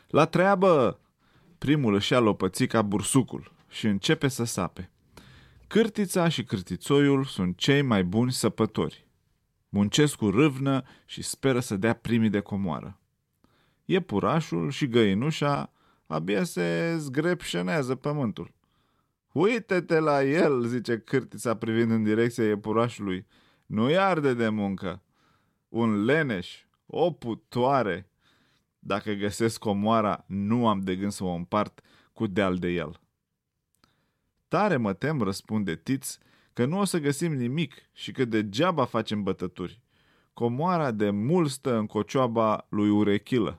La treabă! Primul își ia lopățica bursucul și începe să sape. Cârtița și cârtițoiul sunt cei mai buni săpători. Muncesc cu râvnă și speră să dea primii de comoară. Iepurașul și găinușa abia se zgrepșenează pământul. Uite-te la el, zice cârtița privind în direcția iepurașului. Nu-i arde de muncă. Un leneș, o putoare. Dacă găsesc comoara, nu am de gând să o împart cu deal de el. Tare mă tem, răspunde Tiț, că nu o să găsim nimic și că degeaba facem bătături. Comoara de mult stă în cocioaba lui Urechilă.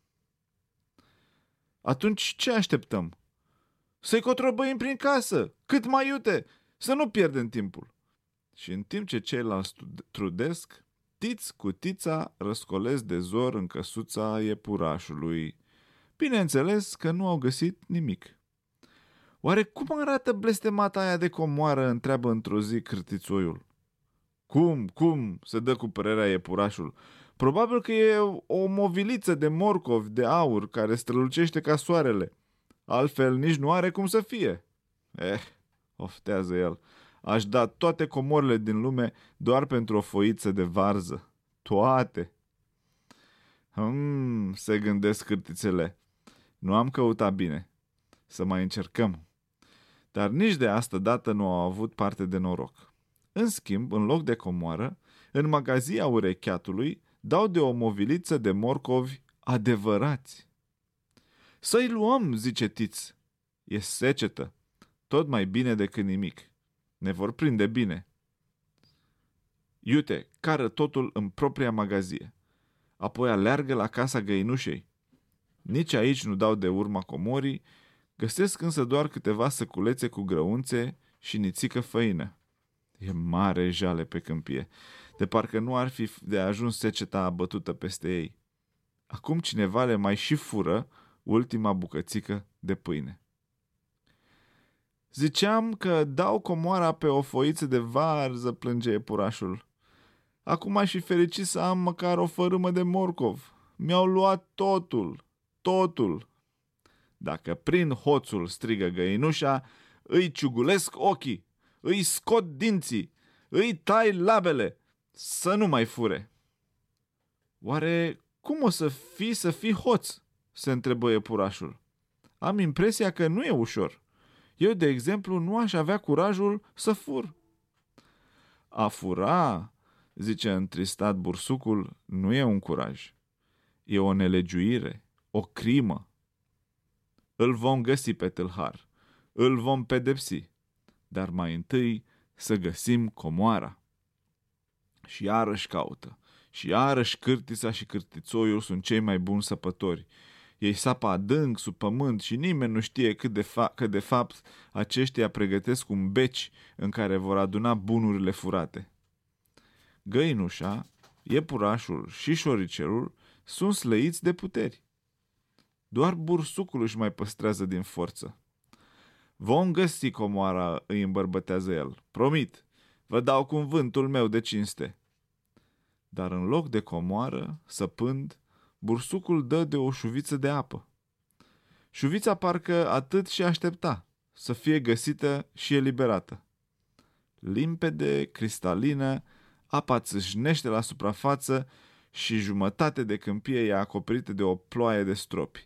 Atunci ce așteptăm? Să-i cotrobăim prin casă, cât mai iute, să nu pierdem timpul. Și în timp ce ceilalți trudesc, Tiț cu Tița răscolesc de zor în căsuța iepurașului. Bineînțeles că nu au găsit nimic. Oare cum arată blestemata aia de comoară, întreabă într-o zi cârtițoiul. Cum, se dă cu părerea iepurașul. Probabil că e o moviliță de morcovi de aur care strălucește ca soarele. Altfel nici nu are cum să fie. Oftează el, aș da toate comorile din lume doar pentru o foiță de varză. Toate. Se gândesc cârtițele. Nu am căutat bine. Să mai încercăm. Dar nici de asta dată nu au avut parte de noroc. În schimb, în loc de comoară, în magazia urecheatului dau de o moviliță de morcovi adevărați. Să-i luăm, zice Tiț. E secetă. Tot mai bine decât nimic. Ne vor prinde bine. Iute, cară totul în propria magazie. Apoi aleargă la casa găinușei. Nici aici nu dau de urma comorii, găsesc însă doar câteva săculețe cu grăunțe și nițică făină. E mare jale pe câmpie, de parcă nu ar fi de ajuns seceta abătută peste ei. Acum cineva le mai și fură ultima bucățică de pâine. Ziceam că dau comoara pe o foiță de varză, plânge iepurașul. Acum aș fi fericit să am măcar o fărâmă de morcov. Mi-au luat totul. Dacă prind hoțul, strigă găinușa, îi ciugulesc ochii, îi scot dinții, îi tai labele, să nu mai fure. Oare cum o să fii hoț? Se întrebă iepurașul. Am impresia că nu e ușor. Eu, de exemplu, nu aș avea curajul să fur. A fura, zice întristat bursucul, nu e un curaj. E o nelegiuire, o crimă. Îl vom găsi pe tâlhar, îl vom pedepsi, dar mai întâi să găsim comoara. Și iarăși caută, și iarăși cârtița și cârtițoiul sunt cei mai buni săpători. Ei sapă adânc sub pământ și nimeni nu știe că de fapt aceștia pregătesc un beci în care vor aduna bunurile furate. Găinușa, iepurașul și șoricelul sunt slăiți de puteri. Doar bursucul își mai păstrează din forță. Vom găsi comoara, îi îmbărbătează el. Promit, vă dau cuvântul meu de cinste. Dar în loc de comoară, săpând, bursucul dă de o șuviță de apă. Șuvița parcă atât și aștepta, să fie găsită și eliberată. Limpede, cristalină, apa țâșnește la suprafață și jumătate de câmpie e acoperită de o ploaie de stropi.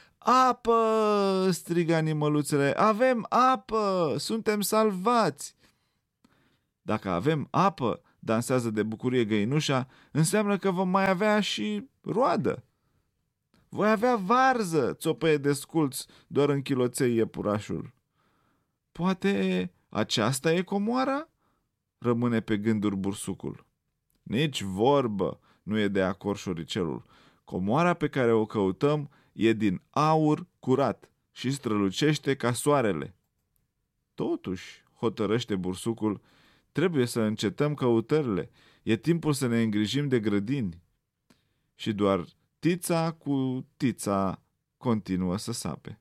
Apă! Strigă animăluțele. Avem apă! Suntem salvați! Dacă avem apă, dansează de bucurie găinușa, înseamnă că vom mai avea și roadă. Voi avea varză, țopăie desculț, doar închiloței iepurașul. Poate aceasta e comoara? Rămâne pe gânduri bursucul. Nici vorbă, nu e de acord șoricelul. Comoara pe care o căutăm e din aur curat și strălucește ca soarele. Totuși, hotărăște bursucul, trebuie să încetăm căutările. E timpul să ne îngrijim de grădini. Și doar Tița cu Tița continuă să sape.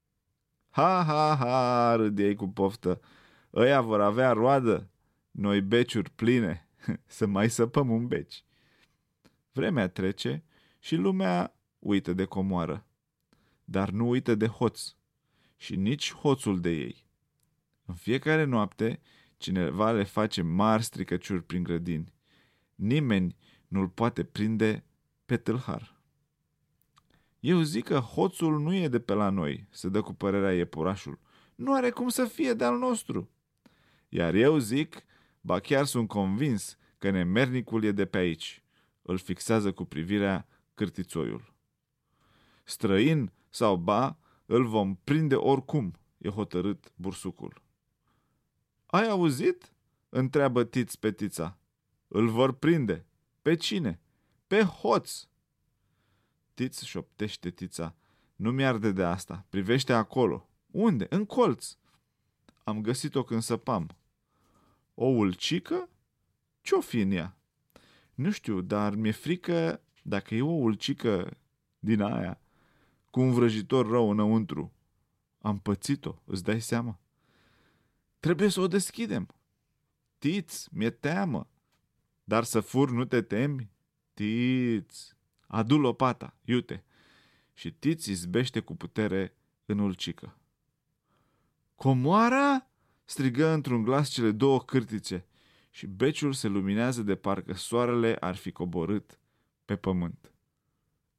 Ha, râd ei cu poftă. Ăia vor avea roadă, noi beciuri pline, să mai săpăm un beci. Vremea trece și lumea uită de comoară. dar nu uită de hoț și nici hoțul de ei. În fiecare noapte, cineva le face mari stricăciuni prin grădini. Nimeni nu-l poate prinde pe tâlhar. Eu zic că hoțul nu e de pe la noi, se dă cu părerea iepurașul. Nu are cum să fie de-al nostru. Iar eu zic, ba chiar sunt convins că nemernicul e de pe aici. Îl fixează cu privirea cârtițoiul. Străin sau ba, îl vom prinde oricum, e hotărât bursucul. Ai auzit? Întreabă Tiț pe Tița. Îl vor prinde. Pe cine? Pe hoț. Tiț șoptește Tița. Nu mi-arde de asta. Privește acolo. Unde? În colț. Am găsit-o când săpam. O ulcică? Ce-o fi în ea? Nu știu, dar mi-e frică dacă e o ulcică din aia, cu un vrăjitor rău înăuntru. Am pățit-o, îți dai seama? Trebuie să o deschidem. Tiț, mi-e teamă. Dar să fur nu te temi? Tiț, adu lopata, iute. Și Tiț izbește cu putere în ulcică. Comoara? Strigă într-un glas cele două cârtițe și beciul se luminează de parcă soarele ar fi coborât pe pământ.